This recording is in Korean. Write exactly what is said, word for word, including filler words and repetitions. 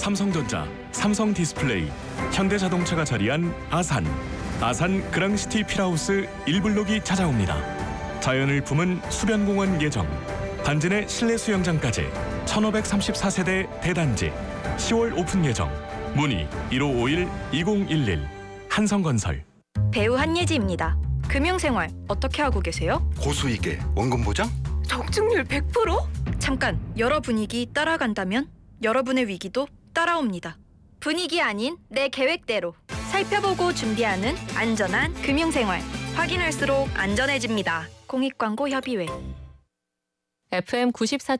삼성전자, 삼성디스플레이, 현대자동차가 자리한 아산. 아산 그랑시티 필하우스 일 블록이 찾아옵니다. 자연을 품은 수변공원 예정, 단지 내 실내 수영장까지 천오백삼십사 세대 대단지. 시월 오픈 예정. 문의 일오오일 이공일일. 한성건설. 배우 한예지입니다. 금융생활 어떻게 하고 계세요? 고수익에 원금 보장? 적중률 백 퍼센트? 잠깐, 여러 분위기 따라간다면 여러분의 위기도 따라옵니다. 분위기 아닌 내 계획대로 살펴보고 준비하는 안전한 금융생활. 확인할수록 안전해집니다. 공익광고 협의회. 에프엠 구십사